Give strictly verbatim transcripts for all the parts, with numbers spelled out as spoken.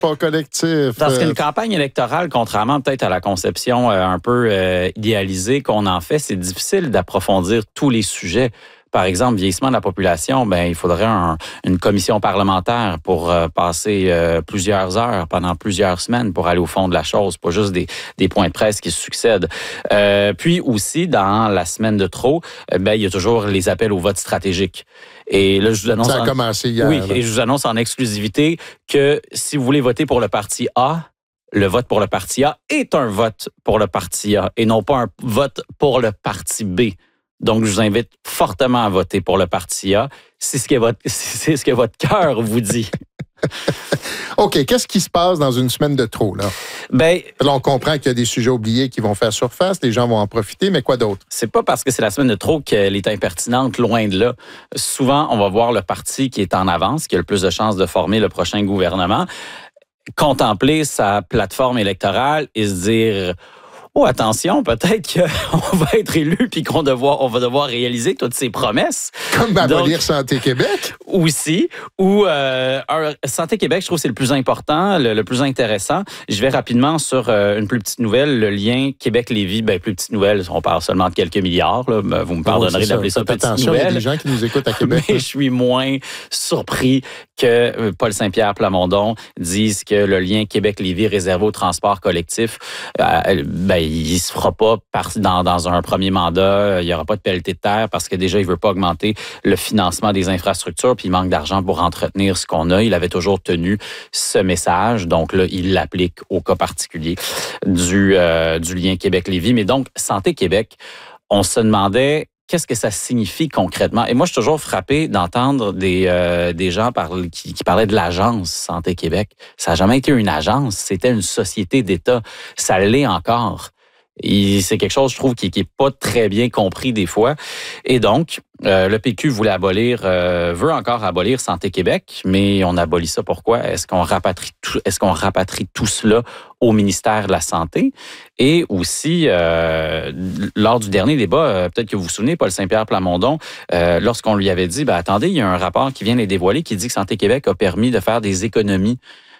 pas collectif. Parce qu'une campagne électorale, contrairement peut-être à la conception euh, un peu euh, idéalisée qu'on en fait, c'est difficile d'approfondir tous les sujets. Par exemple, vieillissement de la population, ben il faudrait un, une commission parlementaire pour euh, passer euh, plusieurs heures pendant plusieurs semaines pour aller au fond de la chose, pas juste des, des points de presse qui se succèdent. Euh, puis aussi, dans la semaine de trop, euh, ben il y a toujours les appels au vote stratégique. Et là, je vous annonce... Ça a en, commencé hier. Oui, là. et je vous annonce en exclusivité que si vous voulez voter pour le parti A, le vote pour le parti A est un vote pour le parti A et non pas un vote pour le parti B. Donc, je vous invite fortement à voter pour le parti A. C'est ce que votre, c'est ce que votre cœur vous dit. OK. Qu'est-ce qui se passe dans une semaine de trop, là? Ben, là, on comprend qu'il y a des sujets oubliés qui vont faire surface. Les gens vont en profiter, mais quoi d'autre? C'est pas parce que c'est la semaine de trop qu'elle est impertinente, loin de là. Souvent, on va voir le parti qui est en avance, qui a le plus de chances de former le prochain gouvernement, contempler sa plateforme électorale et se dire... Oh, attention, peut-être qu'on va être élu puis qu'on devoir, on va devoir réaliser toutes ces promesses. Comme abolir Santé Québec. Aussi. Ou euh, Santé Québec, je trouve que c'est le plus important, le, le plus intéressant. Je vais rapidement sur euh, une plus petite nouvelle, le lien Québec-Lévis. Ben, plus petite nouvelle, on parle seulement de quelques milliards. Là. Vous me pardonnerez oh, d'appeler ça, ça petite attention, nouvelle. Il y a des gens qui nous écoutent à Québec. Mais hein. Je suis moins surpris que Paul Saint-Pierre Plamondon dise que le lien Québec-Lévis réservé au transport collectif, euh, ben, il ne se fera pas par, dans, dans un premier mandat. Il n'y aura pas de pelleté de terre parce que déjà, il ne veut pas augmenter le financement des infrastructures puis il manque d'argent pour entretenir ce qu'on a. Il avait toujours tenu ce message. Donc là, il l'applique au cas particulier du, euh, du lien Québec-Lévis. Mais donc, Santé Québec, on se demandait qu'est-ce que ça signifie concrètement? Et moi, je suis toujours frappé d'entendre des, euh, des gens parler, qui, qui parlaient de l'agence Santé Québec. Ça n'a jamais été une agence, c'était une société d'État. Ça l'est encore. Et c'est quelque chose, je trouve, qui n'est pas très bien compris des fois. Et donc, euh, le P Q voulait abolir, euh, veut encore abolir Santé Québec, mais on abolit ça pourquoi? Est-ce qu'on rapatrie tout, est-ce qu'on rapatrie tout cela au ministère de la Santé? Et aussi, euh, lors du dernier débat, euh, peut-être que vous vous souvenez, Paul Saint-Pierre Plamondon, euh, lorsqu'on lui avait dit, ben attendez, il y a un rapport qui vient les dévoiler qui dit que Santé Québec a permis de faire des économies.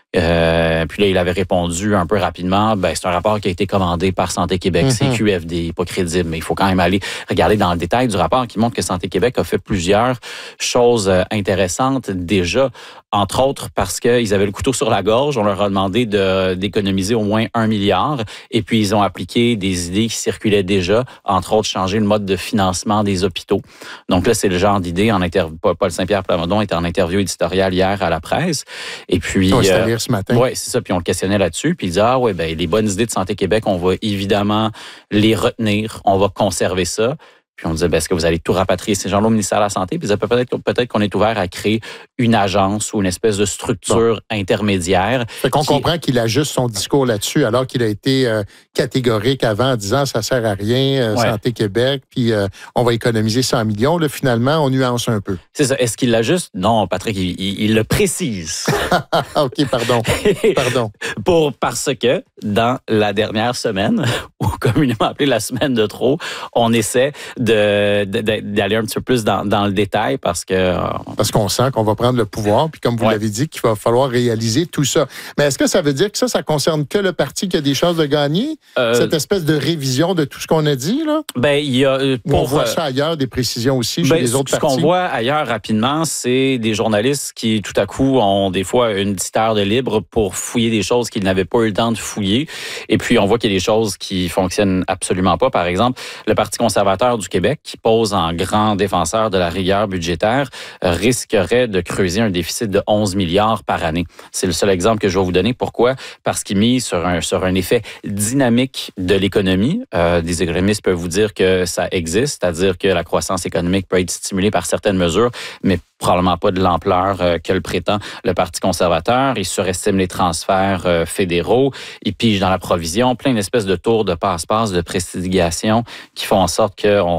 Euh, puis là, il avait répondu un peu rapidement, ben c'est un rapport qui a été commandé par Santé Québec, mm-hmm. c'est Q F D, pas crédible, mais il faut quand même aller regarder dans le détail du rapport qui montre que Santé Québec a fait plusieurs choses intéressantes déjà, entre autres parce qu'ils avaient le couteau sur la gorge, on leur a demandé de, d'économiser au moins un milliard, et puis ils ont appliqué des idées qui circulaient déjà, entre autres changer le mode de financement des hôpitaux. Donc là, c'est le genre d'idée, en inter... Paul Saint-Pierre Plamondon était en interview éditoriale hier à la presse, et puis... Oh, euh, ce matin. Oui, c'est ça. Puis on le questionnait là-dessus. Puis il disait, ah oui, ben les bonnes idées de Santé Québec, on va évidemment les retenir. On va conserver ça. Puis on disait, ben, est-ce que vous allez tout rapatrier ces gens-là au ministère de la Santé? Puis il disait, peut-être, peut-être qu'on est ouvert à créer une agence ou une espèce de structure bon. intermédiaire. Fait qu'on qui... comprend qu'il ajuste son discours là-dessus, alors qu'il a été euh, catégorique avant en disant, ça sert à rien, euh, ouais. Santé Québec, puis euh, on va économiser cent millions. Là, finalement, on nuance un peu. C'est ça. Est-ce qu'il l'ajuste? Non, Patrick, il, il, il le précise. OK, pardon. pardon. Pour, parce que dans la dernière semaine, ou communément appelée la semaine de trop, on essaie de De, de, d'aller un petit peu plus dans, dans le détail parce que... Euh, parce qu'on sent qu'on va prendre le pouvoir, puis comme vous ouais. l'avez dit, qu'il va falloir réaliser tout ça. Mais est-ce que ça veut dire que ça, ça concerne que le parti qui a des chances de gagner? Euh, cette espèce de révision de tout ce qu'on a dit, là? Ben, il y a... Pour, on voit ça ailleurs, des précisions aussi chez ben, les autres ce partis? Ce qu'on voit ailleurs rapidement, c'est des journalistes qui, tout à coup, ont des fois une petite heure de libre pour fouiller des choses qu'ils n'avaient pas eu le temps de fouiller. Et puis, on voit qu'il y a des choses qui fonctionnent absolument pas. Par exemple, le Parti conservateur du Québec, qui pose en grand défenseur de la rigueur budgétaire, euh, risquerait de creuser un déficit de onze milliards par année. C'est le seul exemple que je vais vous donner. Pourquoi? Parce qu'il mise sur un, sur un effet dynamique de l'économie. Euh, des économistes peuvent vous dire que ça existe, c'est-à-dire que la croissance économique peut être stimulée par certaines mesures, mais probablement pas de l'ampleur euh, que le prétend le Parti conservateur. Il surestime les transferts euh, fédéraux. Il pige dans la provision. Plein d'espèces de tours de passe-passe, de prestigation qui font en sorte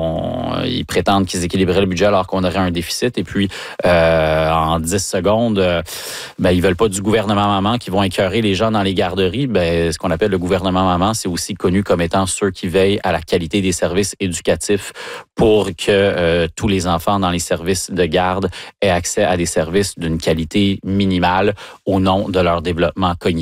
qu'ils prétendent qu'ils équilibreraient le budget alors qu'on aurait un déficit. Et puis, euh, en dix secondes, euh, ben, ils veulent pas du gouvernement maman qui vont écœurer les gens dans les garderies. Ben, ce qu'on appelle le gouvernement maman, c'est aussi connu comme étant ceux qui veillent à la qualité des services éducatifs pour que euh, tous les enfants dans les services de garde aient accès à des services d'une qualité minimale au nom de leur développement cognitif.